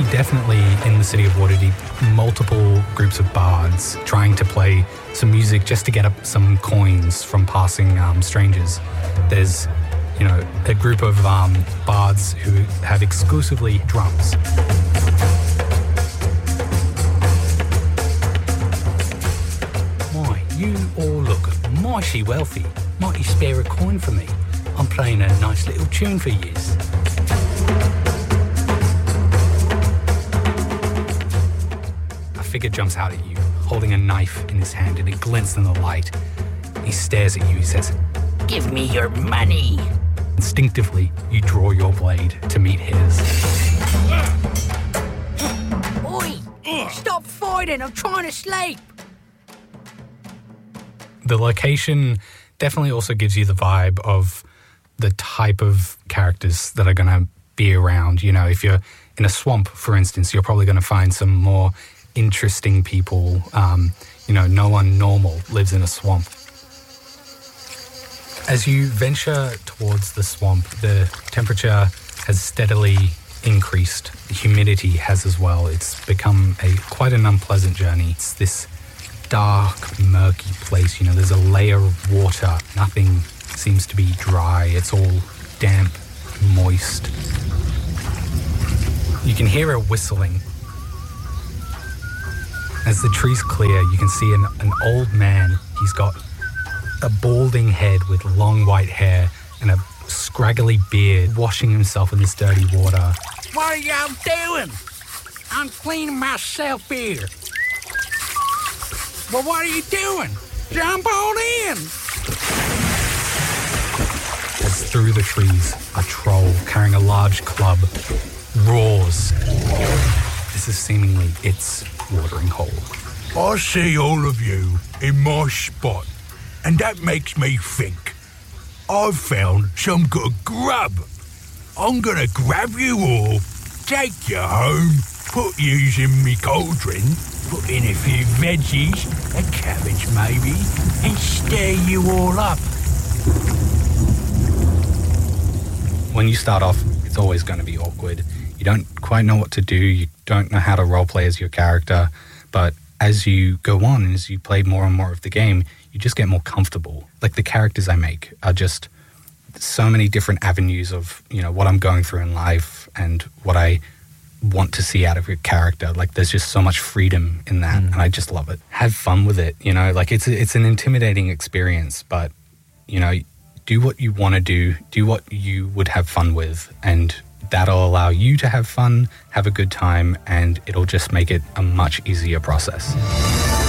definitely in the city of Waterdeep multiple groups of bards trying to play some music just to get up some coins from passing strangers. There's, a group of bards who have exclusively drums. My, you all look mighty wealthy. Might you spare a coin for me? I'm playing a nice little tune for yous. A figure jumps out at you, holding a knife in his hand, and it glints in the light. He stares at you. He says, "Give me your money." Instinctively, you draw your blade to meet his. Oi! Stop fighting! I'm trying to sleep! The location definitely also gives you the vibe of the type of characters that are going to be around. If you're in a swamp, for instance, you're probably going to find some more interesting people. No one normal lives in a swamp. As you venture towards the swamp, the temperature has steadily increased. The humidity has as well. It's become quite an unpleasant journey. It's this dark, murky place. There's a layer of water. Nothing seems to be dry. It's all damp, moist. You can hear a whistling. As the trees clear, you can see an old man. He's got a balding head with long white hair and a scraggly beard, washing himself in this dirty water. What are y'all doing? I'm cleaning myself here. Well, what are you doing? Jump on in! As through the trees, a troll carrying a large club roars. This is seemingly its watering hole. I see all of you in my spot, and that makes me think. I've found some good grub. I'm gonna grab you all, take you home, put yous in me cauldron, put in a few veggies, a cabbage maybe, and stir you all up. When you start off, it's always going to be awkward. You don't quite know what to do. You don't know how to roleplay as your character. But as you go on, as you play more and more of the game, you just get more comfortable. Like the characters I make are just so many different avenues of, what I'm going through in life and what I want to see out of your character. Like there's just so much freedom in that, and I just love it. Have fun with it, like it's an intimidating experience, but do what you want to do what you would have fun with, and that'll allow you to have fun, have a good time, and it'll just make it a much easier process.